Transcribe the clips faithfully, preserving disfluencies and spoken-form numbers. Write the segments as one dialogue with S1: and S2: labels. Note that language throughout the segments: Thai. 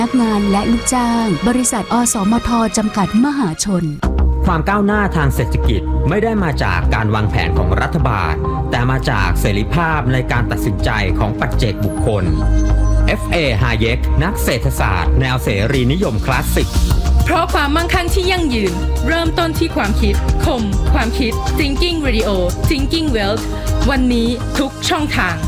S1: พนักงานและลูกจ้างบริษัทอสมทจำกัดมหาชน
S2: ความก้าวหน้าทางเศรษฐกิจไม่ได้มาจากการวางแผนของรัฐบาลแต่มาจากเสรีภาพในการตัดสินใจของปัจเจกบุคคล เอฟ เอ Hayek นักเศรษฐศาสตร์แนวเสรีนิยมคลาสสิก
S3: เพราะความมั่งคั่งที่ยั่งยืนเริ่มต้นที่ความคิดคมความคิด Thinking Radio Thinking Wealth วันนี้ทุกช่องทาง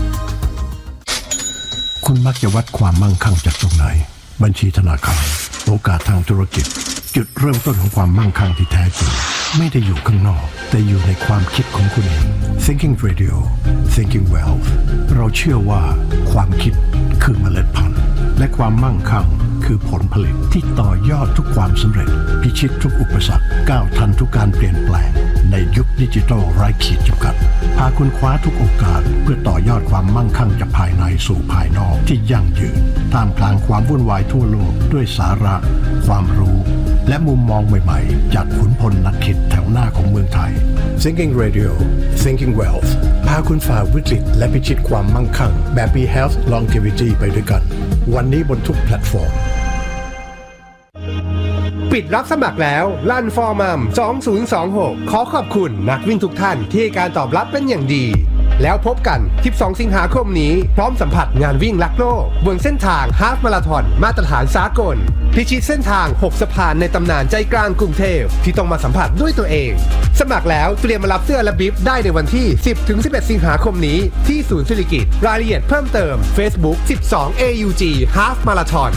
S4: คุณมักจะวัดความมั่งคั่งจากตรงไหนบัญชีธนาคารโอกาสทางธุรกิจจุดเริ่มต้นของความมั่งคั่งที่แท้จริงไม่ได้อยู่ข้างนอกแต่อยู่ในความคิดของคุณเอง Thinking Radio Thinking Wealth เราเชื่อว่าความคิดคือเมล็ดพันธุ์และความมั่งคั่งคือผลผลิตที่ต่อยอดทุกความสำเร็จพิชิตทุกอุปสรรคก้าวทันทุกการเปลี่ยนแปลงในยุคดิจิทัลไร้ขีดจำกัดพาคุณคว้าทุกโอกาสเพื่อต่อยอดความมั่งคั่งจากภายในสู่ภายนอกที่ยั่งยืนท่ามกลางความวุ่นวายทั่วโลกด้วยสาระความรู้และมุมมองใหม่ๆจากขุนพลนักคิดแถวหน้าของเมืองไทย Thinking Radio Thinking Wealth พาคุณฝ่าวิกฤตและพิชิตความมั่งคั่งแบบมี Health Longevity ไปด้วยกันวันนี้บนทุกแพลตฟอร์ม
S5: ปิดรับสมัครแล้วลั่นฟอร์มัมสองพันยี่สิบหกขอขอบคุณนักวิ่งทุกท่านที่การตอบรับเป็นอย่างดีแล้วพบกันสิบสองสิงหาคมนี้พร้อมสัมผัสงานวิ่งรักโลกบนเส้นทางฮาล์ฟมาราธอนมาตรฐานสากลพิชิตเส้นทางหกสะพานในตำนานใจกลางกรุงเทพที่ต้องมาสัมผัสด้วยตัวเองสมัครแล้วเตรียมมารับเสื้อและบิ๊บได้ในวันที่ สิบถึงสิบเอ็ด สิงหาคมนี้ที่ศูนย์ศิริกิติ์รายละเอียดเพิ่มเติม Facebook สิบสอง เอ ยู จี Half Marathon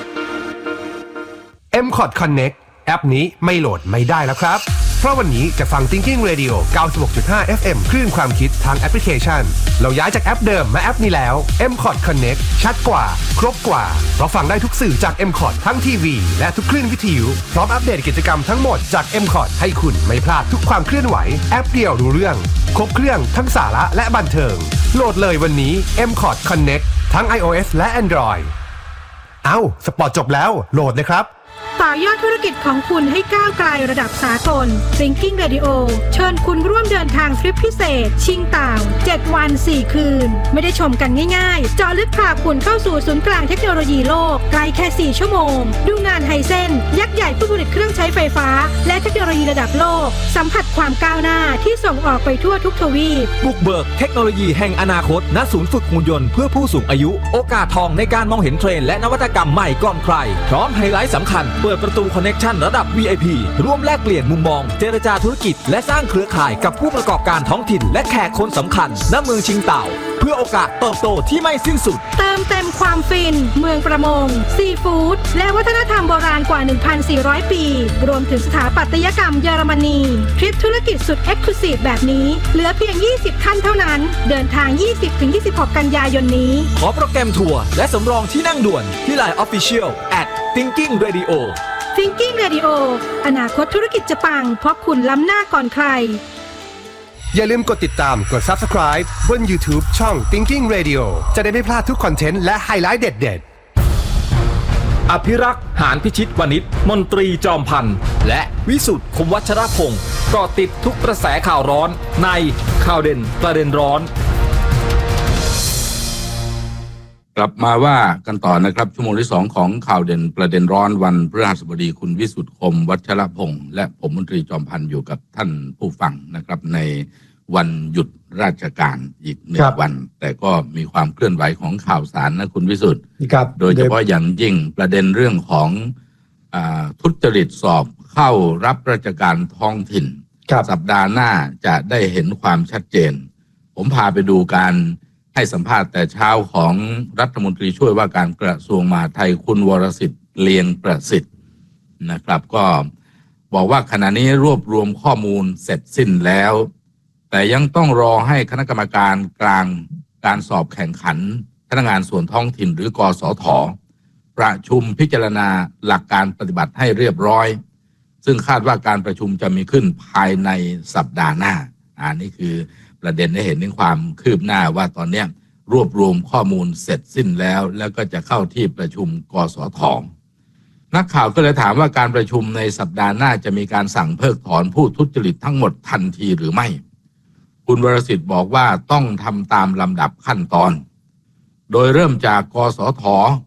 S5: เอ็ม คอท Connect แอปนี้ไม่โหลดไม่ได้แล้วครับเพราะวันนี้จะฟัง Thinking Radio เก้าสิบหกจุดห้า เอฟ เอ็ม คลื่นความคิดทางแอปพลิเคชันเราย้ายจากแอปเดิมมาแอปนี้แล้ว เอ็ม คอท Connect ชัดกว่าครบกว่าเพราะฟังได้ทุกสื่อจาก เอ็ม คอท ทั้งทีวีและทุกคลื่นวิทยุพร้อมอัปเดตกิจกรรมทั้งหมดจาก เอ็ม คอท ให้คุณไม่พลาดทุกความเคลื่อนไหวแอปเดียวรู้เรื่องครบเครื่องทั้งสาระและบันเทิงโหลดเลยวันนี้ เอ็ม คอท Connect ทั้ง iOS และ Android เอ้าสปอร์ตจบแล้วโหลดเลยครับ
S6: ต่อยอดธุรกิจของคุณให้ก้าวไกลระดับสากล Thinking Radio เชิญคุณร่วมเดินทางทริปพิเศษชิงเต่าเจ็ดวันสี่คืนไม่ได้ชมกันง่ายๆเจาะลึกพาคุณเข้าสู่ศูนย์กลางเทคโนโลยีโลกไกลแค่สี่ชั่วโมงดูงานไฮเซ็นยักษ์ใหญ่ผู้ผลิตเครื่องใช้ไฟฟ้าและเทคโนโลยีระดับโลกสัมผัสความก้าวหน้าที่ส่งออกไปทั่วทุกทวีป
S7: บุกเบิกเทคโนโลยีแห่งอนาคตณศูนย์ฝึกหุ่นยนต์เพื่อผู้สูงอายุโอกาสทองในการมองเห็นเทรนด์และนวัตกรรมใหม่ก่อนใครพร้อมไฮไลท์สำคัญเปิดประตูคอนเนคชั่นระดับ วี ไอ พี ร่วมแลกเปลี่ยนมุมมองเจรจาธุรกิจและสร้างเครือข่ายกับผู้ประกอบการท้องถิ่นและแขกคนสำคัญณเมืองชิงเต่าเพื่อโอกาสเติบโตที่ไม่สิ้นสุด
S6: เติมเต็มความฟินเมืองประมงซีฟู้ดและวัฒนธรรมโบราณกว่า หนึ่งพันสี่ร้อย ปีรวมถึงสถาปัตยกรรมเยอรมนีทริปธุรกิจสุดเอ็กซ์คลูซีฟแบบนี้เหลือเพียงยี่สิบท่านเท่านั้นเดินทาง ยี่สิบถึงยี่สิบหก กันยายนนี้
S7: ขอโปรแกรมทัวร์และสำรองที่นั่งด่วนที่ ไลน์ Official แอท Thinking Radio
S6: Thinking Radio อนาคตธุรกิจจะปังเพราะคุณล้ำหน้าก่อนใคร
S5: อย่าลืมกดติดตามกด Subscribe บน YouTube ช่อง Thinking Radio จะได้ไม่พลาดทุกคอนเทนต์และไฮไลท์เด็ด
S7: ๆอภิรักษ์หานพิชิตวณิชมนตรีจอมพันธ์และวิสุทธิ์คมวัชรพงศ์เกาะติดทุกกระแสข่าวร้อนในข่าวเด่นประเด็นร้อน
S8: กลับมาว่ากันต่อนะครับชั่วโมงที่สองของข่าวเด่นประเด็นร้อนวันพฤหัสบดีคุณวิสุทธิ์คมวัชรพงศ์และผมมนตรีจอมพันธ์อยู่กับท่านผู้ฟังนะครับในวันหยุดราชการอีกหนึ่งวันแต่ก็มีความเคลื่อนไหวของข่าวสารนะคุณวิสุทธิ์โดยเฉพาะอย่างยิ่งประเด็นเรื่องของอ่าทุจริตสอบเข้ารับราชการท้องถิ่นสัปดาห์หน้าจะได้เห็นความชัดเจนผมพาไปดูการให้สัมภาษณ์แต่เช้าของรัฐมนตรีช่วยว่าการกระทรวงมหาดไทยคุณวรสิทธิ์เลียงประสิทธิ์นะครับก็บอกว่าขณะนี้รวบรวมข้อมูลเสร็จสิ้นแล้วแต่ยังต้องรอให้คณะกรรมการกลางการสอบแข่งขันพนักงานส่วนท้องถิ่นหรือกสท.ประชุมพิจารณาหลักการปฏิบัติให้เรียบร้อยซึ่งคาดว่าการประชุมจะมีขึ้นภายในสัปดาห์หน้าอันนี้คือประเด็นได้เห็นถึงความคืบหน้าว่าตอนนี้รวบรวมข้อมูลเสร็จสิ้นแล้วแล้วก็จะเข้าที่ประชุมกสท.นักข่าวก็เลยถามว่าการประชุมในสัปดาห์หน้าจะมีการสั่งเพิกถอนผู้ทุจริตทั้งหมดทันทีหรือไม่คุณวรสิทธิ์บอกว่าต้องทำตามลำดับขั้นตอนโดยเริ่มจากกสท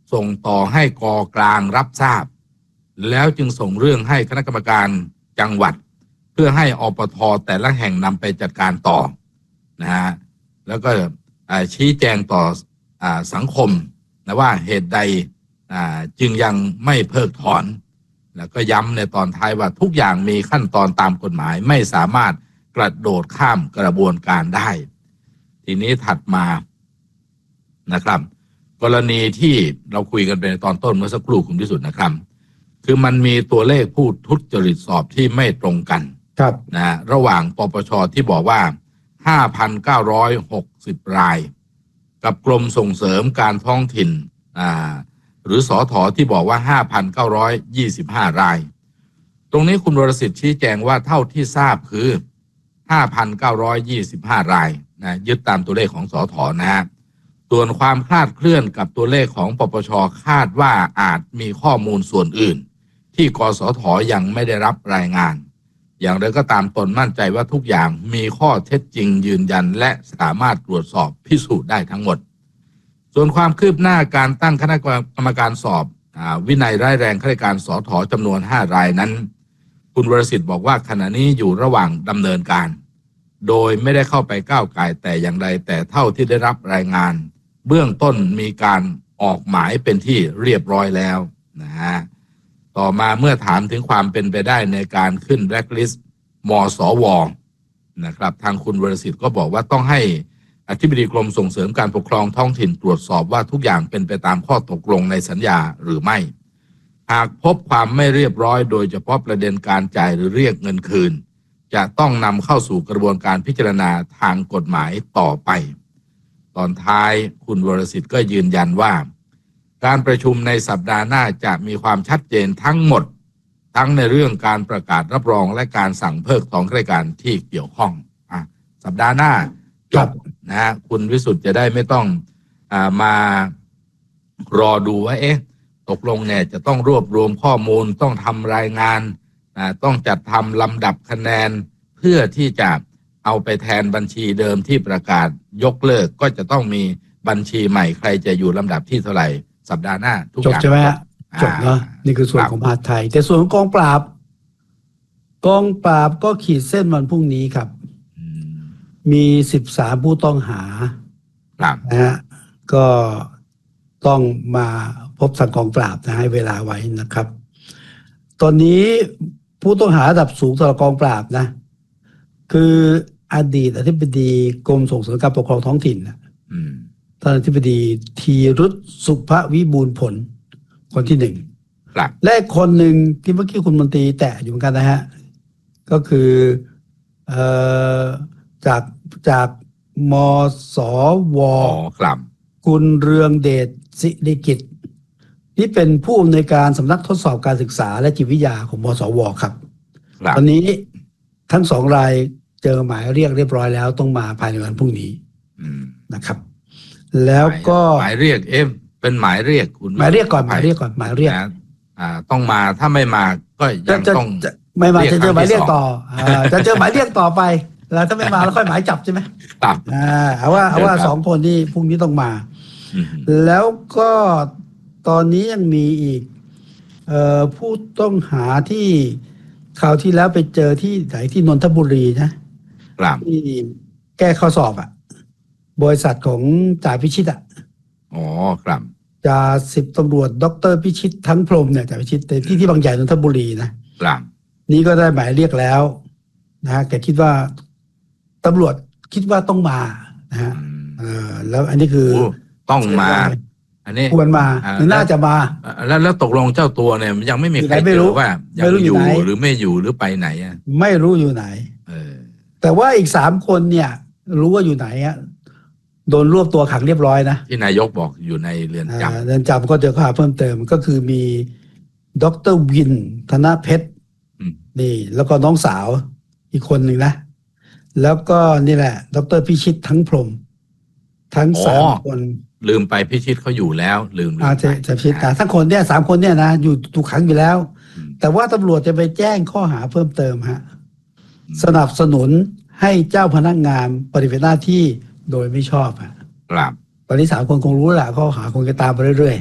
S8: ส่งต่อให้กกลางรับทราบแล้วจึงส่งเรื่องให้คณะกรรมการจังหวัดเพื่อให้อปทแต่ละแห่งนำไปจัดการต่อนะฮะแล้วก็ชี้แจงต่ออาสังคมนะว่าเหตุใดจึงยังไม่เพิกถอนแล้วก็ย้ำในตอนท้ายว่าทุกอย่างมีขั้นตอนตามกฎหมายไม่สามารถกระโดดข้ามกระบวนการได้ทีนี้ถัดมานะครับกรณีที่เราคุยกันไปในตอนต้นเมื่อสักครู่คุณพิสุทธิ์นะครับคือมันมีตัวเลขผู้ทุจริตสอบที่ไม่ตรงกัน
S9: ครับ
S8: นะระหว่างปปชที่บอกว่า ห้าพันเก้าร้อยหกสิบ รายกับกรมส่งเสริมการท้องถิ่นอ่าหรือสอถอที่บอกว่า ห้าพันเก้าร้อยยี่สิบห้า รายตรงนี้คุณวรสิทธิ์ชี้แจงว่าเท่าที่ทราบคือ ห้าพันเก้าร้อยยี่สิบห้า รายนะยึดตามตัวเลขของสอถอนะฮะส่วนความคลาดเคลื่อนกับตัวเลขของปปชคาดว่าอาจมีข้อมูลส่วนอื่นที่กสทยังไม่ได้รับรายงานอย่างไรก็ตามตนมั่นใจว่าทุกอย่างมีข้อเท็จจริงยืนยันและสามารถตรวจสอบพิสูจน์ได้ทั้งหมดส่วนความคืบหน้าการตั้งคณะกรรมการสอบวินัยร้ายแรงข้าราชการสทจำนวนห้ารายนั้นคุณวรสิทธิ์บอกว่าขณะนี้อยู่ระหว่างดำเนินการโดยไม่ได้เข้าไปก้าวไก่แต่อย่างใดแต่เท่าที่ได้รับรายงานเบื้องต้นมีการออกหมายเป็นที่เรียบร้อยแล้วนะฮะต่อมาเมื่อถามถึงความเป็นไปได้ในการขึ้นแบล็คลิสต์มสวนะครับทางคุณวรสิทธิ์ก็บอกว่าต้องให้อธิบดีกรมส่งเสริมการปกครองท้องถิ่นตรวจสอบว่าทุกอย่างเป็นไปตามข้อตกลงในสัญญาหรือไม่หากพบความไม่เรียบร้อยโดยเฉพาะประเด็นการจ่ายหรือเรียกเงินคืนจะต้องนำเข้าสู่กระบวนการพิจารณาทางกฎหมายต่อไปตอนท้ายคุณวรสิทธิ์ก็ยืนยันว่าการประชุมในสัปดาห์หน้าจะมีความชัดเจนทั้งหมดทั้งในเรื่องการประกาศรับรองและการสั่งเพิกถอนข้าราชการที่เกี่ยวข้องอ่ะสัปดาห์หน้าจบนะฮะคุณวิสุทธิ์จะได้ไม่ต้องอ่ามารอดูว่าเอ๊ะตกลงเนี่ยจะต้องรวบรวมข้อมูลต้องทำรายงานอ่าต้องจัดทำลำดับคะแนนเพื่อที่จะเอาไปแทนบัญชีเดิมที่ประกาศยกเลิกก็จะต้องมีบัญชีใหม่ใครจะอยู่ลำดับที่เท่าไหร่สัปดาห์หน้าทุกอย่าง
S9: จบใช่ไหมฮะจบเนาะนี่คือส่วนของมหาดไทยแต่ส่วนของกองปราบกองปราบก็ขีดเส้นวันพรุ่งนี้ครับมีสิบสามผู้ต้องหานะฮะก็ต้องมาพบทางกองปราบนะให้เวลาไว้นะครับตอนนี้ผู้ต้องหาระดับสูงสำหรับกองปราบนะคืออดีตอธิบดีกรมส่งเสริมการปกครองท้องถิ่นนะท่านอธิบดีธีรุษสุภวิบูลย์ผลคนที่หนึ่งและคนหนึ่งที่เมื่อกี้คุณมนตรีแตะอยู่เหมือนกันนะฮะก็คือเอ่อจากจากมสวคุณเรืองเดชศิริกิจนี่เป็นผู้อำนวยการสำนักทดสอบการศึกษาและจิตวิทยาของมสวครับตอนนี้ทั้งสองรายเจอหมายเรียกเรียบร้อยแล้วต้องมาภายในวันพรุ่งนี้นะครับแล้วก็
S8: หมายเรียกเอ๊ะเป็นหมายเรียกคุณ
S9: หมายเรียกก่อนหมายเรียกก่อนหมายเรียก
S8: อ่าต้องมาถ้าไม่มาก็ยังต้อง
S9: ไม่มาจะเจอหมายเรียกต่อจะเจอหมายเรียกต่อไปแล้วถ้าไม่มาแล้วค่อยหมายจับใช่ไหม
S8: ครับ
S9: อ่าเอาว่าเอาว่าสองคนนี้พรุ่งนี้ต้องมาแล้วก็ตอนนี้ยังมีอีกเอ่อผู้ต้องหาที่คราวที่แล้วไปเจอที่ไหนที่นนทบุรีนะครับที่แก้ข้อสอบอ่ะบริษัทของจ่าพิชิตอ่ะ
S8: อ๋อครับ
S9: จ่าสิบตำรวจดรพิชิตทั้งพรหมเนี่ยจ่าพิชิตแต่ที่ที่บางใหญ่นนทบุรีนะครับนี่ก็ได้หมายเรียกแล้วนะฮะแกคิดว่าตำรวจคิดว่าต้องมานะฮะเออแล้วอันนี้คือ
S8: ต้องมาอันนี้
S9: ควรมาหรือน่าจะมา
S8: แล้วแล้วตกลงเจ้าตัวเนี่ยยังไม่มีใครเจอว่ายังอยู่หรือไม่อยู่หรือไปไหนอ่ะ
S9: ไม่รู้อยู่ไหน
S8: เออ
S9: แต่ว่าอีกสามคนเนี่ยรู้ว่าอยู่ไหนอ่ะโดนรวบตัวขังเรียบร้อยนะ
S8: ที่นายกบอกอยู่ในเรือนจำ
S9: เรือนจำก็เจอข้อหาเพิ่มเติมก็คือมีดร.วินธนเพชรนี่แล้วก็น้องสาวอีกคนหนึ่งนะแล้วก็นี่แหละดร.พิชิตทั้งพรหมทั้งสามคน
S8: ลืมไปพิชิตเขาอยู่แล้วลืม
S9: อาจจะจะพิชิตทั้งคนเนี่ยสามคนเนี่ยนะอยู่ถูกขังอยู่แล้วแต่ว่าตำรวจจะไปแจ้งข้อหาเพิ่มเติมฮะสนับสนุนให้เจ้าพนักงานปฏิบัติหน้าที่โดยไม่ชอบฮะ
S8: ครับ
S9: ตอนนี้สามคนคงรู้แหละข้อหาคงจะตามไปเรื่อย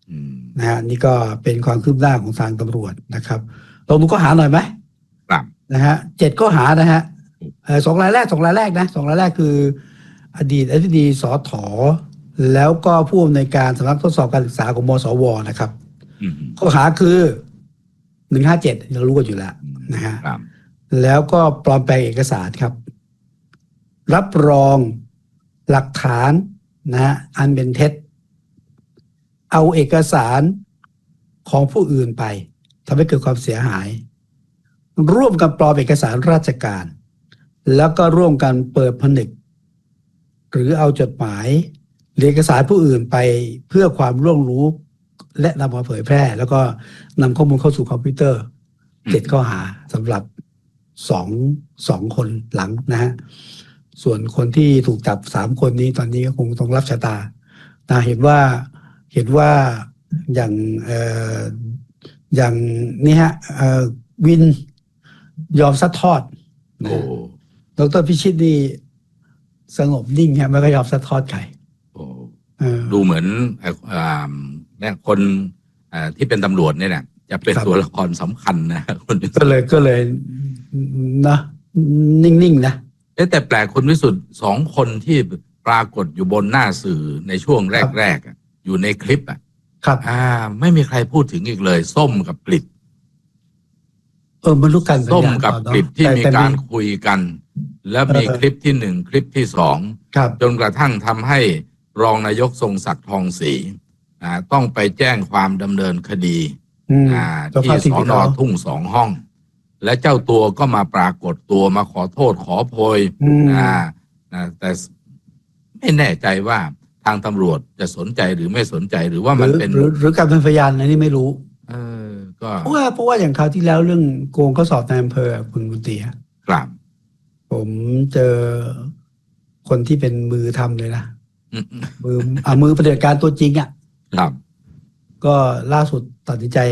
S9: นะฮะนี่ก็เป็นความคืบหน้าของทางตำรวจนะครับลองดูข้อหาหน่อยไหม
S8: ครับ
S9: นะฮะเจ็ดข้อหานะฮะเออสองรายแรกสองรายแรกนะสองรายแรกคืออดีตอธิบดีสถ.แล้วก็ผู้อำนวยการสำนักทดสอบการศึกษาของมสวนะครับข้อหาคือหนึ่งห้าเจ็ดเรารู้กันอยู่แล้วนะฮะแล้วก็ปลอมแปลงเอกสารครับรับรองหลักฐานนะฮะอันเป็นเท็จเอาเอกสารของผู้อื่นไปทำให้เกิดความเสียหายร่วมกันปลอมเอกสารราชการแล้วก็ร่วมกันเปิดผนึกหรือเอาจดหมายหรือเอกสารผู้อื่นไปเพื่อความร่วงรู้และนำมาเผยแพร่แล้วก็นำข้อมูลเข้าสู่คอมพิวเตอร์เจ็ดข้อหาสำหรับสองสองคนหลังนะฮะส่วนคนที่ถูกจับสามคนนี้ตอนนี้ก็คงต้องรับชะตานะเห็นว่าเห็นว่าอย่างเอ่ออย่างนี่ฮะเอ่อวินยอมซัดทอดโอ้ดร.พิชิตนี่สงบนิ่งฮะไม่ก็ยอมซัดทอดใคร
S8: ดูเหมือนเนี่ยคนที่เป็นตำรวจเนี่ยนะจะเป็นตัวละครสำคัญนะ
S9: ก็เลยก็เลยนะนิ่งๆนะ
S8: แต่แปลกคุณวิสุทธ์สองคนที่ปรากฏอยู่บนหน้าสื่อในช่วงแรกๆอยู่ในคลิปอ่ะ
S9: ครับ
S8: อ่าไม่มีใครพูดถึงอีกเลยส้มกับกฤษ
S9: เออมันรู้กัน
S8: ส้มกับกฤษที่มีการคุยกันแล้วมีคลิปที่หนึ่งคลิปที่สองจนกระทั่งทำให้รองนายกทรงศักดิ์ทองศรีต้องไปแจ้งความดำเนินคดีที่สน.ทุ่งสองห้องและเจ้าตัวก็มาปรากฏตัวมาขอโทษขอโพยแต่ไม่แน่ใจว่าทางตำรวจจะสนใจหรือไม่สนใจหรือว่ามันเป็น
S9: หรือหรือการเป็นพยานอันนี้ไม่รู้
S8: เออก็
S9: เพราะว่าเพราะว่าอย่างคราวที่แล้วเรื่องโกงข้อสอบในอำเภอคุณบุญตี
S8: ครับ
S9: ผมเจอคนที่เป็นมือทำเลยนะมืออ่ามือปฏิบัติการตัวจริงอ่ะ
S8: ครับ
S9: ก็ล่าสุดตัดสินใจ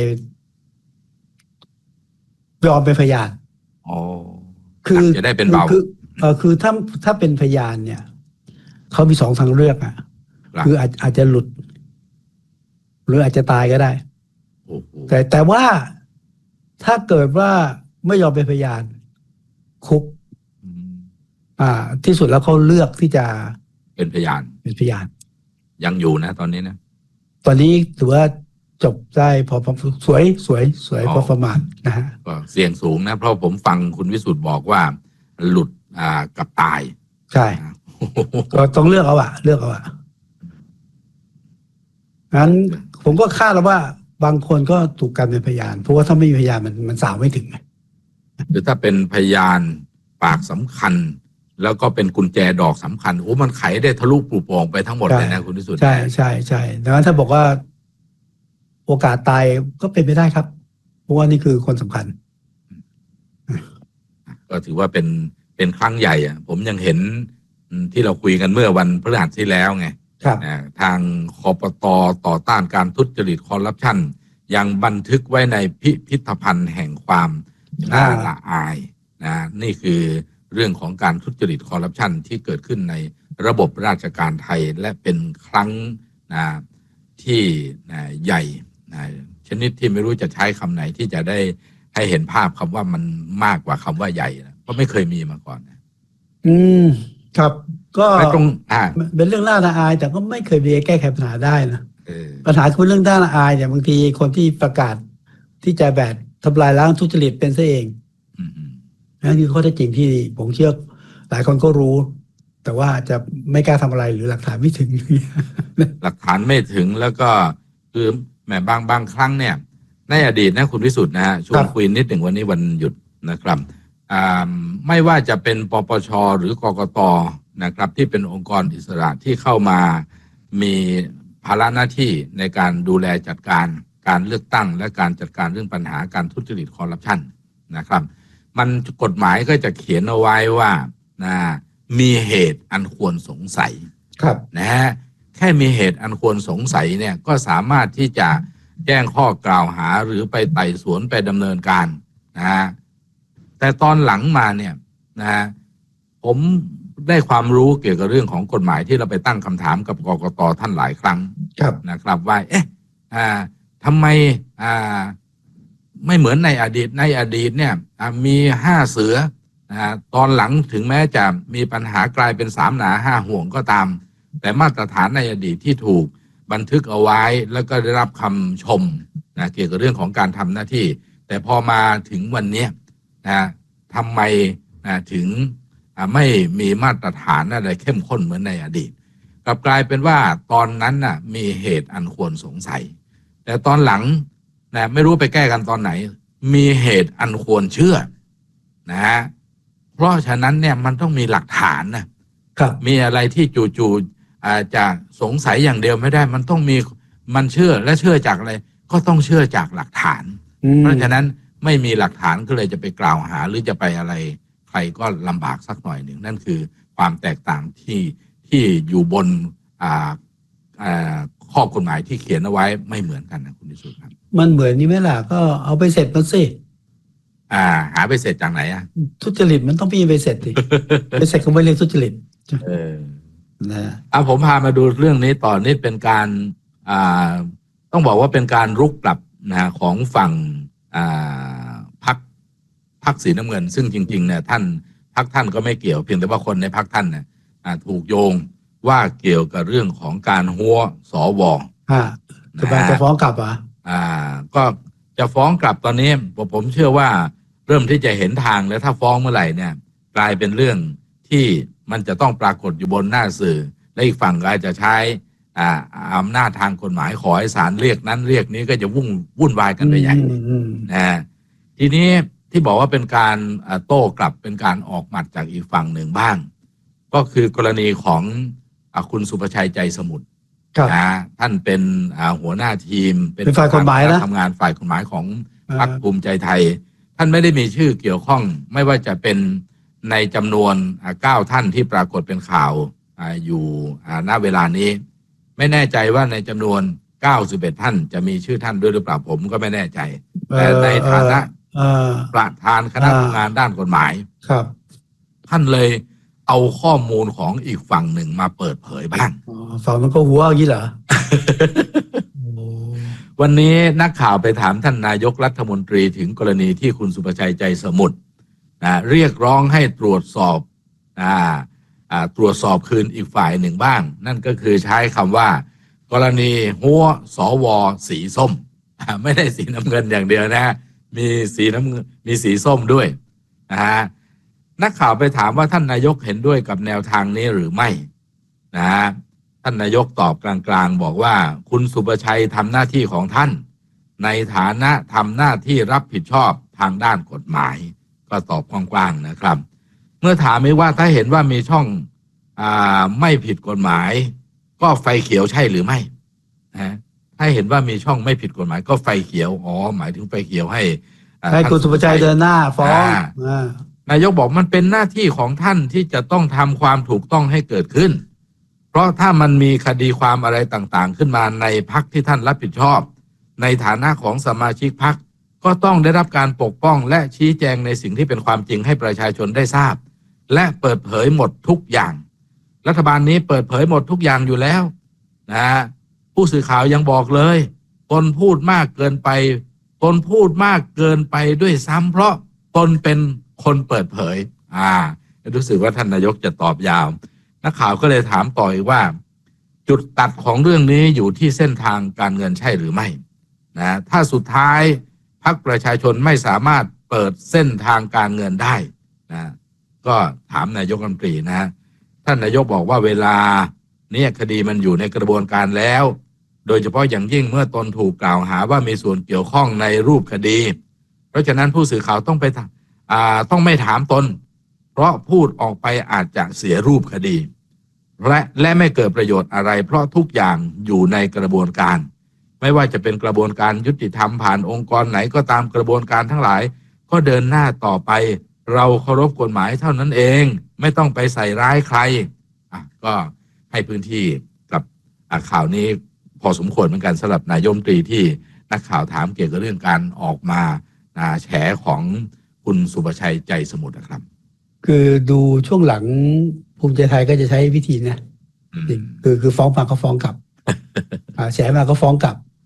S9: ยอมเป็นพยาน
S8: อ๋อ
S9: คือ
S8: จะได้เป็นเบา
S9: คือเออคือถ้าถ้าเป็นพยานเนี่ยเขามีสองทางเลือกอ่ะคืออาจอาจจะหลุดหรืออาจจะตายก็ได้แต่แต่ว่าถ้าเกิดว่าไม่ยอมเป็นพยานคุกอ่าที่สุดแล้วเขาเลือกที่จะ
S8: เป็นพยาน
S9: เป็นพยาน
S8: ยังอยู่นะตอนนี้นะ
S9: ตอนนี้ถือว่าจบได้พอสวยสวยสวยพอประมาณนะฮะ
S8: ก็เสี่ยงสูงนะเพราะผมฟังคุณวิสุทธ์บอกว่าหลุดอ่ากับตาย
S9: ใช่ก็ต้องเลือกเอาอะเลือกเอาอะงั้นผมก็คาดแล้วว่าบางคนก็ถูกกันเป็นพยานเพราะว่าถ้าไม่มีพยานมันมันสาวไม่ถึง
S8: หรือถ้าเป็นพยานปากสำคัญแล้วก็เป็นกุญแจดอกสำคัญโอ้มันไขได้ทะลุปลุกโป่งไปทั้งหมดเลยนะคุณวิสุทธ์
S9: ใช่ใช่ใช่ดังนั้นถ้าบอกว่าโอกาสตายก็เป็นไปได้ครับเพราะว่านี่คือคนสำคัญ
S8: ก็ถือว่าเป็นเป็นครั้งใหญ่อ่ะผมยังเห็นที่เราคุยกันเมื่อวันพฤหัสที่แล้วไงทางคปต.ต่อต้านการทุจริตคอร์รัปชันยังบันทึกไว้ในพิพิธภัณฑ์แห่งความน่าละอายนะนี่คือเรื่องของการทุจริตคอร์รัปชันที่เกิดขึ้นในระบบราชการไทยและเป็นครั้งนะที่นะใหญ่นะชนิดที่ไม่รู้จะใช้คำไหนที่จะได้ให้เห็นภาพคำว่ามันมากกว่าคำว่าใหญ่นะเพราะไม่เคยมีมาก่อนนะ
S9: อืมครับก็เป็นเรื่องน่าละอายแต่ก็ไม่เคยมีแก้ไขปัญหาได้นะปัญหาคือเรื่องน่าละอายเนี่ยบางทีคนที่ประกาศที่จะแบบทำลายล้างทุจริตเป็นซะเองนั่นคือข้อเท็จจริงที่ผมเชื่อหลายคนก็รู้ แต่ว่าจะไม่กล้าทำอะไรหรือหลักฐานไม่ถึง
S8: หลักฐานไม่ถึงแล้วก็คือแหมบางบางครั้งเนี่ยในอดีตนะคุณวิสุทธ์นะฮะชวนคุยนิดหนึ่งวันนี้วันหยุดนะครับไม่ว่าจะเป็นปปช.หรือกกต.นะครับที่เป็นองค์กรอิสระที่เข้ามามีภาระหน้าที่ในการดูแลจัดการการเลือกตั้งและการจัดการเรื่องปัญหาการทุจริตคอร์รัปชันนะครับมันกฎหมายก็จะเขียนเอาไว้ว่านะมีเหตุอันควรสงสัย
S9: ครับ
S8: นะฮะแค่มีเหตุอันควรสงสัยเนี่ยก็สามารถที่จะแจ้งข้อกล่าวหาหรือไปไต่สวนไปดำเนินการนะฮะแต่ตอนหลังมาเนี่ยนะฮะผมได้ความรู้เกี่ยวกับเรื่องของกฎหมายที่เราไปตั้งคำถามกับกกต.ท่านหลายครั้งนะครับว่าเอ๊ะอ่าทำไมอ่าไม่เหมือนในอดีตในอดีตเนี่ยมีห้าเสืออ่าตอนหลังถึงแม้จะมีปัญหากลายเป็นสามหนาห้าห่วงก็ตามแต่มาตรฐานในอดีตที่ถูกบันทึกเอาไว้แล้วก็ได้รับคำชมนะเกี่ยวกับเรื่องของการทำหน้าที่แต่พอมาถึงวันนี้นะทำไมนะถึงไม่มีมาตรฐานอะไรเข้มข้นเหมือนในอดีตกลับกลายเป็นว่าตอนนั้นน่ะมีเหตุอันควรสงสัยแต่ตอนหลังนะไม่รู้ไปแก้กันตอนไหนมีเหตุอันควรเชื่อนะฮะเพราะฉะนั้นเนี่ยมันต้องมีหลักฐานนะครับมีอะไรที่จู่ๆอาจจะสงสัยอย่างเดียวไม่ได้มันต้องมีมันเชื่อและเชื่อจากอะไรก็ต้องเชื่อจากหลักฐานเพราะฉะนั้นไม่มีหลักฐานก็เลยจะไปกล่าวหาหรือจะไปอะไรใครก็ลำบากสักหน่อยหนึ่งนั่นคือความแตกต่างที่ที่อยู่บนอ่าอ่าข้อกฎหมายที่เขียนเอาไว้ไม่เหมือนกันนะคุณวิสุทธิ์ครับมันเหมือนนี่ไหมล่ะก็เอาไปเสร็จมาสิอ่าหาไปเสร็จจากไหนอ่ะทุจริตมันต้องมีไปเสร็จสิ ไปเสร็จก็ไม่เรียกทุจริตเออนะอ่ะผมพามาดูเรื่องนี้ต่อนี่เป็นการอ่าต้องบอกว่าเป็นการรุกกลับนะของฝั่งอ่าพรรคพรรคสีน้ำเงินซึ่งจริงๆเนี่ยท่านพรรคท่านก็ไม่เกี่ยวเพียงแต่ว่าคนในพรรคท่านเนี่ยถูกโยงว่าเกี่ยวกับเรื่องของการหัวสวอ่าจะไปจะฟ้องกลับอ่ะอ่าก็จะฟ้องกลับตอนนี้ผมเชื่อว่าเริ่มที่จะเห็นทางแล้วถ้าฟ้องเมื่อไหร่เนี่ยกลายเป็นเรื่องที่มันจะต้องปรากฏอยู่บนหน้าสื่อและอีกฝั่งก็อาจจะใช้อ่าอำนาจทางกฎหมายขอให้ศาลเรียกนั้นเรียกนี้ก็จะวุ่นวุ่นวายกันไปใหญ่นะทีนี้ที่บอกว่าเป็นการโต้กลับเป็นการออกหมัดจากอีกฝั่งหนึ่งบ้างก็คือกรณีของคุณสุภชัยใจสมุทรนะท่านเป็นหัวหน้าทีมเป็นฝ่ายกฎหมายนะทำงานฝ่ายกฎหมายของพรรคภูมิใจไทยท่านไม่ได้มีชื่อเกี่ยวข้องไม่ว่าจะเป็นในจำนวนเก้าท่านที่ปรากฏเป็นข่าวอยู่ณเวลานี้ไม่แน่ใจว่าในจำนวนเก้าสิบเอ็ดท่านจะมีชื่อท่านด้วยหรือเปล่าผมก็ไม่แน่ใจแต่ในฐานะประธานคณะทำงานด้านกฎหมายครับท่านเลยเอาข้อมูลของอีกฝั่งหนึ่งมาเปิดเผยบ้างฝั่งมันก็หัวอย่างนี้เหรอ วันนี้นักข่าวไปถามท่านนายกรัฐมนตรีถึงกรณีที่คุณสุภชัยใจสมุทรนะเรียกร้องให้ตรวจสอบอ่าอ่าตรวจสอบคืนอีกฝ่ายหนึ่งบ้างนั่นก็คือใช้คำว่ากรณีหัวสวสีส้มไม่ได้สีน้ำเงินอย่างเดียวนะมีสีน้ำเงินมีสีส้มด้วยนะฮะนักข่าวไปถามว่าท่านนายกเห็นด้วยกับแนวทางนี้หรือไม่นะฮะท่านนายกตอบกลางๆบอกว่าคุณสุภชัยทำหน้าที่ของท่านในฐานะทำหน้าที่รับผิดชอบทางด้านกฎหมายก็ตอบกว้างๆนะครับเมื่อถามไม่ว่าถ้าเห็นว่ามีช่องอ่าไม่ผิดกฎหมายก็ไฟเขียวใช่หรือไม่นะถ้าเห็นว่ามีช่องไม่ผิดกฎหมายก็ไฟเขียวอ๋อหมายถึงไฟเขียวให้ให้คุณสุภชัยเดินหน้าฟ้องนายกบอกมันเป็นหน้าที่ของท่านที่จะต้องทำความถูกต้องให้เกิดขึ้นเพราะถ้ามันมีคดีความอะไรต่างๆขึ้นมาในพรรคที่ท่านรับผิดชอบในฐานะของสมาชิกพรรคก็ต้องได้รับการปกป้องและชี้แจงในสิ่งที่เป็นความจริงให้ประชาชนได้ทราบและเปิดเผยหมดทุกอย่างรัฐบาลนี้เปิดเผยหมดทุกอย่างอยู่แล้วนะผู้สื่อข่าวยังบอกเลยตนพูดมากเกินไปตนพูดมากเกินไปด้วยซ้ำเพราะตนเป็นคนเปิดเผยอ่ารู้สึกว่าท่านนายกจะตอบยาวนักข่าวก็เลยถามต่ออีกว่าจุดตัดของเรื่องนี้อยู่ที่เส้นทางการเงินใช่หรือไม่นะถ้าสุดท้ายพรรคประชาชนไม่สามารถเปิดเส้นทางการเงินได้นะก็ถามนายกรัฐมนตรีนะท่านนายกบอกว่าเวลาเนี่ยคดีมันอยู่ในกระบวนการแล้วโดยเฉพาะอย่างยิ่งเมื่อตนถูกกล่าวหาว่ามีส่วนเกี่ยวข้องในรูปคดีเพราะฉะนั้นผู้สื่อข่าวต้องไปอ่าต้องไม่ถามตนเพราะพูดออกไปอาจจะเสียรูปคดีและและไม่เกิดประโยชน์อะไรเพราะทุกอย่างอยู่ในกระบวนการไม่ว่าจะเป็นกระบวนการยุติธรรมผ่านองค์กรไหนก็ตามกระบวนการทั้งหลายก็เดินหน้าต่อไปเราเคารพกฎหมายเท่านั้นเองไม่ต้องไปใส่ร้ายใครอ่ะก็ให้พื้นที่กับข่าวนี้พอสมควรเหมือนกันสำหรับนายกรัฐมนตรีที่นักข่าวถามเกี่ยวกับเรื่องการออกมาแฉของคุณสุภชัยใจสมุทรนะครับคือดูช่วงหลังภูมิใจไทยก็จะใช้วิธีนะคือคือฟ้องมาก็ฟ้องกลับแฉมาก็ฟ้องกลับ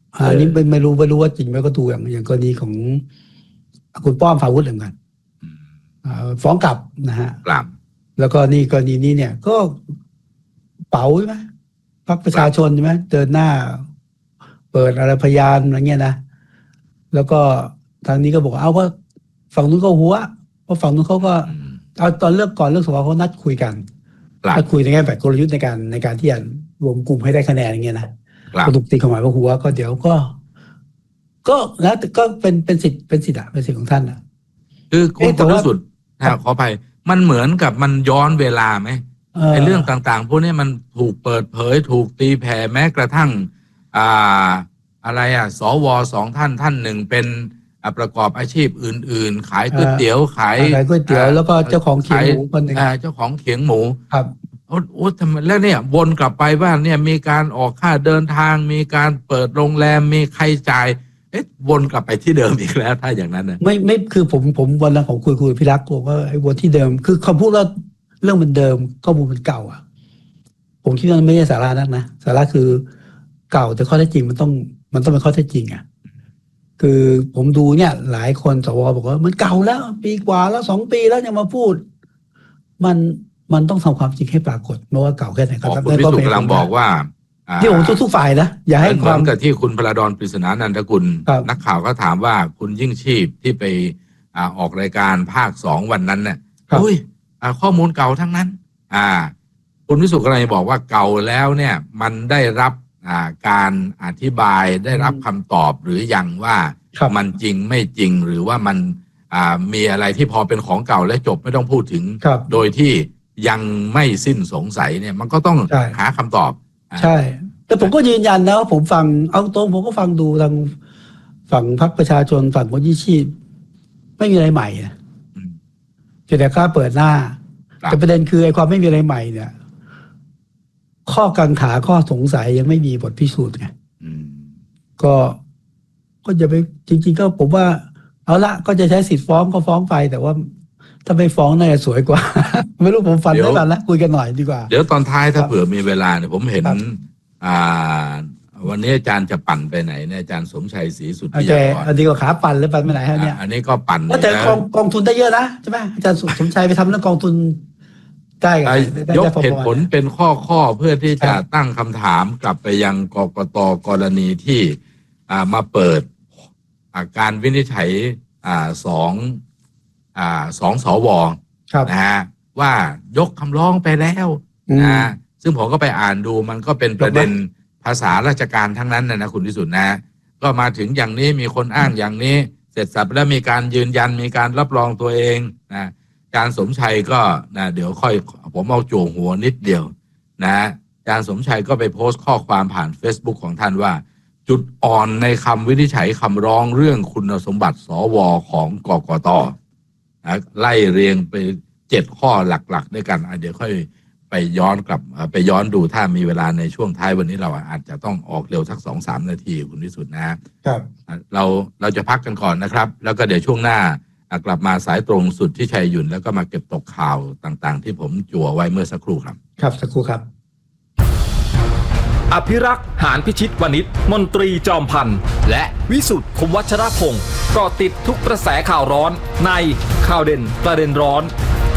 S9: อันนี้ไม่ไม่รู้ไม่รู้ว่าจริงไหมก็ดูอย่างอย่างกรณีของคุณป้อมพาวุฒิเหมือนกันฟ้องกลับนะฮะ
S8: กลับ
S9: แล้วก็นี่กรณีนี้เนี่ยก็เป๋าใช่ไหมพรรคประชาชนใช่ไหมเดินหน้าเปิดอะไรพยานอะไรเงี้ยนะแล้วก็ทางนี้ก็บอกเอาว่าฝั่งนู้นก็หัวเพราะฝั่งนู้นเขาก็เอาตอนเลือกก่อนเลือกสวเขานัดคุยกันนัดคุยในแง่แบบกลยุทธ์ในการในการที่จะรวมกลุ่มให้ได้คะแนนอย่างเงี้ยนะก็ถูกตีความหมายว่าหัวก็เดี๋ยวก็ก็แล้วก็เป็นเป็นสิทธิ์เป็นสิทธิ์อะเป็นสิทธิ์ของท่านอะ
S8: คือคุณบริสุทธิ์ขออภัยมันเหมือนกับมันย้อนเวลาไหมไอ้เรื่องต่างๆพวกนี้มันถูกเปิดเผยถูกตีแผ่แม้กระทั่งอ่าอะไรอ่ะสวสองท่านท่านหนึ่งเป็นประกอบอาชีพอื่นๆขายก๋วยเตี๋ยวขาย
S9: ขายก๋วยเตี๋ยวแล้วก็เจ้าของเขียงหมูคนหนึ่ง
S8: เจ้าของเขียงหมู
S9: ครับ
S8: โอ้โอ้ทำไมแล้วเนี่ยวนกลับไปว่าเนี่ยมีการออกค่าเดินทางมีการเปิดโรงแรมมีใครจ่ายเอ๊ะวนกลับไปที่เดิมอีกแล้วถ้าอย่างนั้นนะ
S9: ไม่ไม่คือผมผมวันนั้นของคุยคุยพี่รักบอกว่าไอ้วนที่เดิมคือคำพูดแล้วเรื่องมันเดิมข้อมูลมันเก่าอ่ะผมคิดว่าไม่ใช่สาระนักนะสาระคือเก่าแต่ข้อเท็จจริงมันต้องมันต้องเป็นข้อเท็จจริงอ่ะคือผมดูเนี่ยหลายคนสวบอกว่ามันเก่าแล้วปีกว่าแล้วสองปีแล้วยังมาพูดมันมันต้องทำความจริงให้ปรากฏไม่ว่าเก่าแค่ไหนก็
S8: ตามคุณพิสุทธิ์กำลังบอกว่า
S9: ที่ผมทุกๆฝ่ายนะอย่าให้ความ
S8: กับที่คุณพลดรปริศนานันทกุลนักข่าวก็ถามว่าคุณยิ่งชีพที่ไปออกรายการภาคสองวันนั้นเนี่ยอุ้ยข้อมูลเก่าทั้งนั้นอ่าคุณพิสุทธิ์กำลังบอกว่าเก่าแล้วเนี่ยมันได้รับการอธิบายได้รับคำตอบหรือยังว่ามันจริงไม่จริงหรือว่ามันมีอะไรที่พอเป็นของเก่าและจบไม่ต้องพูดถึงโดยที่ยังไม่สิ้นสงสัยเนี่ยมันก็ต้องหาคำตอบ
S9: ใช่แต่ผมก็ยืนยันนะว่าผมฟังเอาตรงผมก็ฟังดูทางฝั่งพรรคประชาชนฝั่งคนยี่ชีพไม่มีอะไรใหม่นะแต่กล้าเปิดหน้าแต่ประเด็นคือไอ้ความไม่มีอะไรใหม่เนี่ยข้อกังขาข้อสงสัยยังไม่มีบทพิสูจน์ไงก็ก็อย่าไปจริงๆก็ผมว่าเอาละก็จะใช้สิทธิ์ฟ้องก็ฟ้องไปแต่ว่าถ้าไม่ฟ้องน่าจะสวยกว่าไม่รู้ผมฟันได้บ้างแล้วคุยกันหน่อยดีกว่า
S8: เดี๋ยวตอนท้ายถ้าเผื่อมีเวลาเนี่ยผมเห็นอ่าวันนี้อาจารย์จะปั่นไปไหนเนี่ยอาจารย์สมชัยศรีสุทธิยากร
S9: อันนี้ก็ขาปั่นหรือปั่นไปไหนฮะเนี่ย
S8: อันนี้ก็ปั่น
S9: แต่กองกองทุนได้เยอะนะใช่ไหมอาจารย์สมชัยไปทำเรื่องกองทุนได้
S8: ยกเหตุผลเป็นข้อข้อเพื่อที่จะตั้งคำถามกลับไปยังกกต.กรณีที่มาเปิดการวินิจฉัยสองสองสวนะฮะว่ายกคำร้องไปแล้วนะซึ่งผมก็ไปอ่านดูมันก็เป็นประเด็นภาษาราชการทั้งนั้นนะนะคุณที่สุดนะก็มาถึงอย่างนี้มีคนอ้างอย่างนี้เสร็จสับแล้วมีการยืนยันมีการรับรองตัวเองนะอาจารย์สมชัยก็นะเดี๋ยวค่อยผมเอาจั่วหัวนิดเดียวนะอาจารย์สมชัยก็ไปโพสต์ข้อความผ่าน Facebook ของท่านว่าจุดอ่อนในคำวินิจฉัยคำร้องเรื่องคุณสมบัติสวของกกต.นะไล่เรียงไปเจ็ดข้อหลักๆด้วยกันเดี๋ยวค่อยไปย้อนกลับไปย้อนดูถ้ามีเวลาในช่วงท้ายวันนี้เราอาจจะต้องออกเร็วสัก สองถึงสาม นาทีคุณที่สุดนะครับเราเราจะพักกันก่อนนะครับแล้วก็เดี๋ยวช่วงหน้ากลับมาสายตรงสุดที่ชัยหยุ่นแล้วก็มาเก็บตกข่าวต่างๆที่ผมจั่วไว้เมื่อสักครู่ครับ
S9: ครับสักครู่ครับ
S7: อภิรักษ์หานพิชิตวณิชมนตรีจอมพันธ์และวิสุทธิ์คมวัชรพงศ์เกาะติดทุกกระแสข่าวร้อนในข่าวเด่นประเด็นร้อน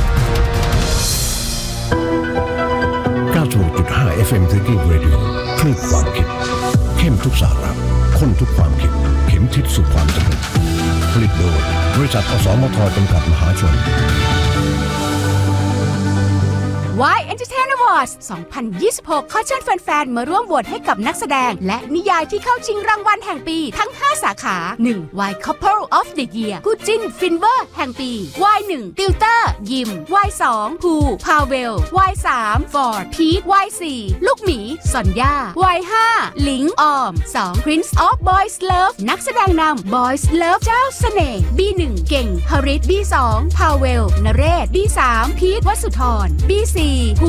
S4: เก้าสิบหกจุดห้า เอฟ เอ็ม Thinking Radio คลื่นความคิดเข้มทุกสาระข้นทุกความคิดเข็มทิศสู่ความสำเร็จผลิตโดยบริษัทอสมทจำกัดมหาชน
S1: วาย Entertain Awards สองพันยี่สิบหก ขอเชิญแฟนๆมาร่วมโหวตให้กับนักแสดงและนิยายที่เข้าชิงรางวัลแห่งปีทั้งห้าสาขา หนึ่ง วาย Couple of the Year คู่จิ้นฟินเวอร์แห่งปี วาย หนึ่ง ติวเตอร์ยิม วาย สอง ภูพาเวล วาย สาม ฟอร์ดพีท วาย สี่ ลูกหมีซอนยา วาย ห้า หลิงออม สอง Prince of Boys Love นักแสดงนำ Boys Love เจ้าเสน่ห์ บี หนึ่ง เก่งฮริต บี สอง พาเวล นเรศ บี สาม พีท วสุธร บี สี่ ภูกิต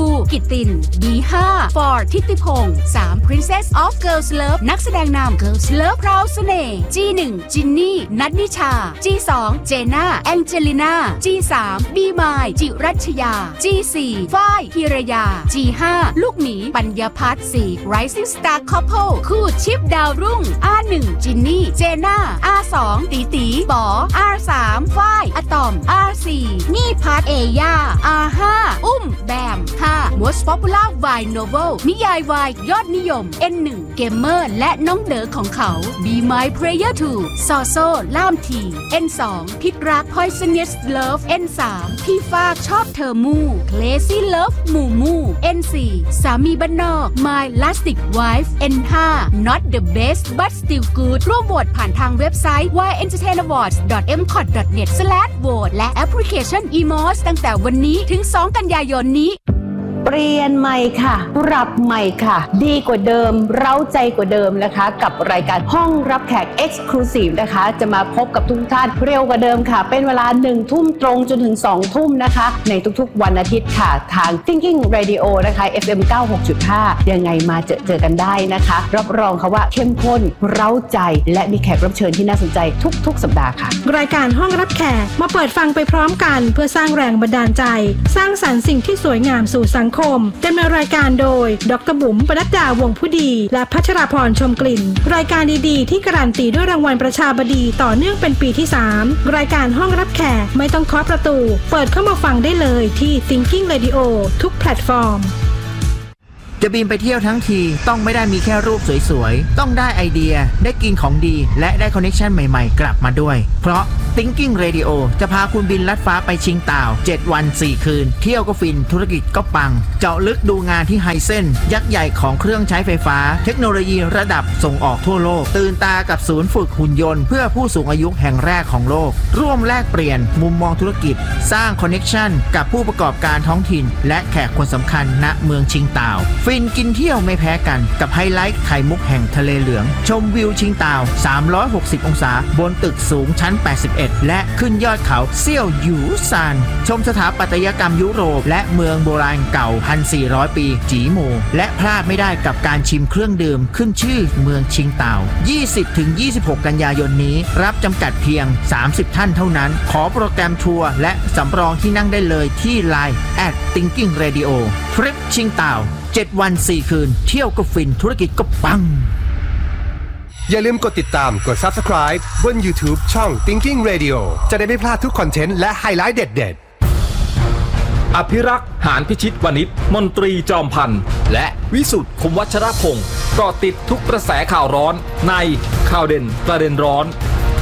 S1: ติน บี ห้า Ford ทิติพงษ์สาม Princess of Girls Love นักแสดงนำ Girls Love พราวเสน่ห์ จี หนึ่ง จินนี่นัทนิชา จี สอง เจน่าแองเจลิน่า จี สาม บีมายจิรัชยา จี สี่ ฝ้ายธีรยา จี ห้า ลูกหมีปัญญาพัฒน์ สี่ Rising Star Couple คู่ชิปดาวรุ่ง อาร์ หนึ่ง จินนี่เจน่า อาร์ สอง ตีตีป๋อ อาร์ สาม ฝ้ายอะตอม อาร์ สี่ นี่พัทเอย่า อาร์ ห้า อุ้มแบม ห้า Most Popular Vine Novel นิยายวายยอดนิยม เอ็น หนึ่ง เกมเมอร์และน้องเด๋อของเขา Be My Prayer ทู ซอโซล่ามที เอ็น สอง พิษรัก Poisonous Love เอ็น สาม พี่ฟากชอบเธอมู Crazy Love มูมู เอ็น สี่ สามีบ้านนอก My Lastic Wife เอ็น ห้า Not the Best But Still Good ร่วมโหวตผ่านทางเว็บไซต์ วาย เอ็นเตอร์เทน อวอร์ดส์ ดอท เอ็ม คอท ดอท เน็ต สแลช โหวต และแอปพลิเคชัน อี เอ็ม โอ เอส ตั้งแต่วันนี้ถึง สอง กันยายนนี้
S10: เปลี่ยนใหม่ค่ะปรับใหม่ค่ะดีกว่าเดิมเร้าใจกว่าเดิมนะคะกับรายการห้องรับแขก Exclusive นะคะจะมาพบกับทุกท่านเร็วกว่าเดิมค่ะเป็นเวลาหนึ่งทุ่มตรงจนถึงสองทุ่มนะคะในทุกๆวันอาทิตย์ค่ะทาง Thinking Radio นะคะ เอฟ เอ็ม เก้าสิบหกจุดห้า ยังไงมาเจอเจอกันได้นะคะรับรองค่ะว่าเข้มข้นเร้าใจและมีแขกรับเชิญที่น่าสนใจทุกๆสัปดาห์ค่ะ
S6: รายการห้องรับแขกมาเปิดฟังไปพร้อมกันเพื่อสร้างแรงบันดาลใจสร้างสรรค์สิ่งที่สวยงามสู่สังคมดำเนินรายการโดยดร.บุ๋มปนัดดาวงผู้ดีและพัชราพรชมกลิ่นรายการดีๆที่การันตีด้วยรางวัลประชาบดีต่อเนื่องเป็นปีที่สามรายการห้องรับแขกไม่ต้องเคาะประตูเปิดเข้ามาฟังได้เลยที่ Thinking Radio ทุกแพลตฟอร์ม
S11: จะบินไปเที่ยวทั้งทีต้องไม่ได้มีแค่รูปสวยๆต้องได้ไอเดียได้กินของดีและได้คอนเนคชั่นใหม่ๆกลับมาด้วยเพราะ Thinking Radio จะพาคุณบินลัดฟ้าไปชิงต่าวเจ็ดวันสี่คืนเที่ยวก็ฟินธุรกิจก็ปังเจาะลึกดูงานที่ไฮเซ็นยักษ์ใหญ่ของเครื่องใช้ไฟฟ้าเทคโนโลยีระดับส่งออกทั่วโลกตื่นตากับศูนย์ฝึกหุ่นยนต์เพื่อผู้สูงอายุแห่งแรกของโลกร่วมแลกเปลี่ยนมุมมองธุรกิจสร้างคอนเนคชั่นกับผู้ประกอบการท้องถิ่นและแขกคนสำคัญณเมืองชิงต่าวฟินกินเที่ยวไม่แพ้กันกับไฮไลท์ไข่มุกแห่งทะเลเหลืองชมวิวชิงต่าวสามร้อยหกสิบองศาบนตึกสูงชั้นแปดสิบเอ็ดและขึ้นยอดเขาเซี่ยวหยูซานชมสถาปัตยกรรมยุโรปและเมืองโบราณเก่า หนึ่งพันสี่ร้อย ปีจีหมู่และพลาดไม่ได้กับการชิมเครื่องดื่มขึ้นชื่อเมืองชิงต่าว ยี่สิบถึงยี่สิบหก กันยายนนี้รับจำกัดเพียงสามสิบท่านเท่านั้นขอโปรแกรมทัวร์และสำรองที่นั่งได้เลยที่ ไลน์ แอท Thinking Radio ทริปชิงต่าวเจ็ดวันสี่คืนเที่ยวก็ฟินธุรกิจก็ปัง
S5: อย่าลืมกดติดตามกด Subscribe บน YouTube ช่อง Thinking Radio จะได้ไม่พลาดทุกคอนเทนต์และไฮไลท์เด็ดๆ
S7: อภิรักษ์หานพิชิตวณิชมนตรีจอมพันธ์และวิสุทธิ์คมวัชรพงศ์เกาะติดทุกกระแสข่าวร้อนในข่าวเด่นประเด็นร้อน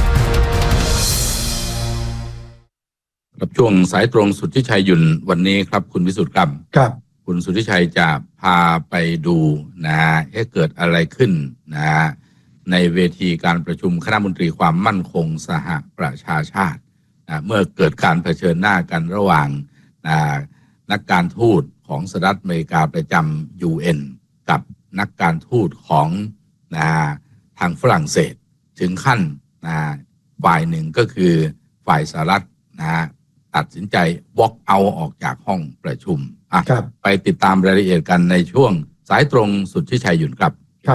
S8: กับช่วงสายตรงสุทธิชัยหยุ่นวันนี้ครับคุณวิสุทธิ์ครับ
S9: ครับ
S8: คุณสุทธิชัยจะพาไปดูนะฮะให้เกิดอะไรขึ้นนะฮะในเวทีการประชุมคณะมนตรีความมั่นคงสหประชาชาตินะเมื่อเกิดการเผชิญหน้ากันระหว่างนะนักการทูตของสหรัฐอเมริกาประจำ ยู เอ็น กับนักการทูตของนะทางฝรั่งเศสถึงขั้นนะฝ่ายหนึ่งก็คือฝ่ายสหรัฐนะตัดสินใจ walk out ออกจากห้องประชุมอ่ะไปติดตามรายละเอียดกันในช่วงสายตรงสุทธิชัยหยุ่นครับ
S9: ครับ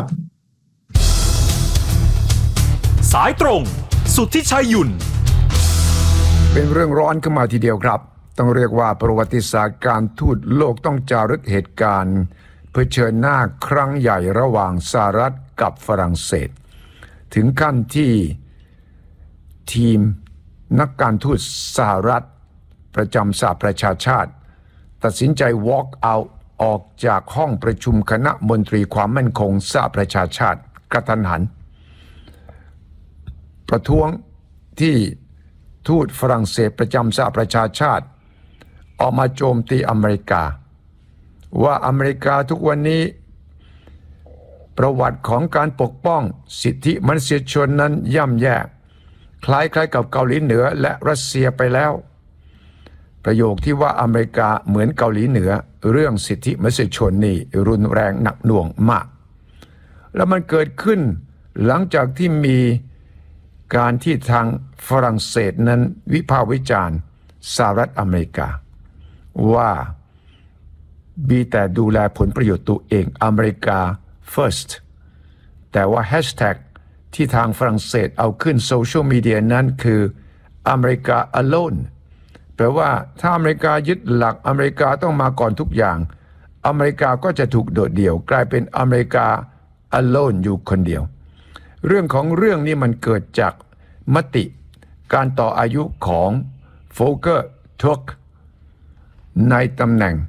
S7: สายตรงสุทธิชัยหยุ่น
S12: เป็นเรื่องร้อนขึ้นมาทีเดียวครับต้องเรียกว่าประวัติศาสตร์การทูตโลกต้องจารึกเหตุการณ์เผชิญหน้าครั้งใหญ่ระหว่างสหรัฐกับฝรั่งเศสถึงขั้นที่ทีมนักการทูตสหรัฐประจำสหประชาชาติตัดสินใจ walk out ออกจากห้องประชุมคณะมนตรีความมั่นคงสหประชาชาติกระทันหันประท้วงที่ทูตฝรั่งเศสประจำสหประชาชาติออกมาโจมตีอเมริกาว่าอเมริกาทุกวันนี้ประวัติของการปกป้องสิทธิมนุษยชนนั้นย่ำแย่คล้ายๆกับเกาหลีเหนือและรัสเซียไปแล้วประโยคที่ว่าอเมริกาเหมือนเกาหลีเหนือเรื่องสิทธิมนุษยชนนี่รุนแรงหนักหน่วงมากแล้วมันเกิดขึ้นหลังจากที่มีการที่ทางฝรั่งเศสนั้นวิพากษ์วิจารณ์สหรัฐอเมริกาว่ามีแต่ดูแลผลประโยชน์ตัวเองอเมริกา first แต่ว่าแฮชแท็กที่ทางฝรั่งเศสเอาขึ้นโซเชียลมีเดียนั้นคืออเมริกา alone แปลว่าถ้าอเมริกายึดหลักอเมริกาต้องมาก่อนทุกอย่างอเมริกาก็จะถูกโดดเดี่ยวกลายเป็นอเมริกา alone อยู่คนเดียวเรื่องของเรื่องนี้มันเกิดจากมติการต่ออายุของโฟเกอร์ทุกในตำแหน่ง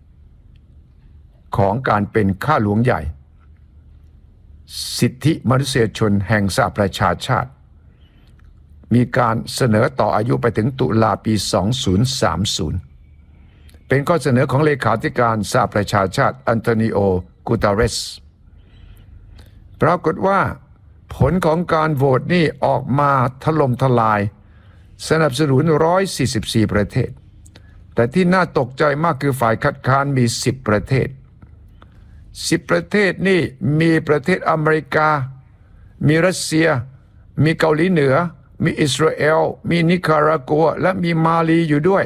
S12: ของการเป็นข้าหลวงใหญ่สิทธิมนุษยชนแห่งสหประชาชาติมีการเสนอต่ออายุไปถึงตุลาปีสองพันสามสิบเป็นข้อเสนอของเลขาธิการสหประชาชาติอันโตนิโอ กูตาเรสปรากฏว่าผลของการโหวตนี่ออกมาถล่มทลายสนับสนุนหนึ่งร้อยสี่สิบสี่ประเทศแต่ที่น่าตกใจมากคือฝ่ายคัดค้านมีสิบประเทศสิบประเทศนี่มีประเทศอเมริกามีรัสเซียมีเกาหลีเหนือมีอิสราเอลมีนิการากัวและมีมาลีอยู่ด้วย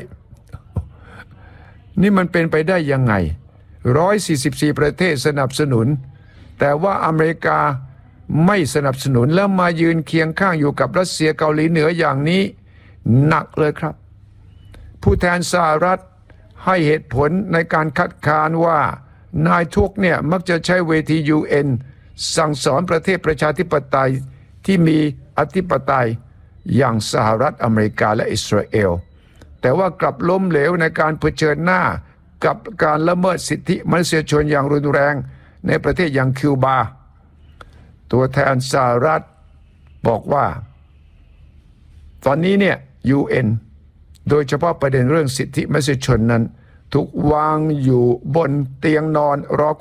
S12: นี่มันเป็นไปได้ยังไงหนึ่งร้อยสี่สิบสี่ประเทศสนับสนุนแต่ว่าอเมริกาไม่สนับสนุนแล้วมายืนเคียงข้างอยู่กับรัสเซียเกาหลีเหนืออย่างนี้หนักเลยครับผู้แทนสหรัฐให้เหตุผลในการคัดค้านว่านายทุกเนี่ยมักจะใช้เวที ยู เอ็น สั่งสอนประเทศประชาธิปไตยที่มีอธิปไตยอย่างสหรัฐอเมริกาและอิสราเอลแต่ว่ากลับล้มเหลวในการเผชิญหน้ากับการละเมิดสิทธิมนุษยชนอย่างรุนแรงในประเทศอย่างคิวบาตัวแทนสหรัฐบอกว่าตอนนี้เนี่ย ยู เอ็น โดยเฉพาะประเด็นเรื่องสิทธิมนุษยชนนั้นถูกวางอยู่บนเตียงนอนรอ